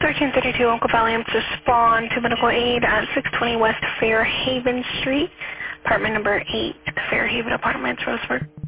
1332 Uncle Valley, to respond to medical aid at 620 West Fairhaven Street, apartment number 8, Fairhaven Apartments, Roseburg.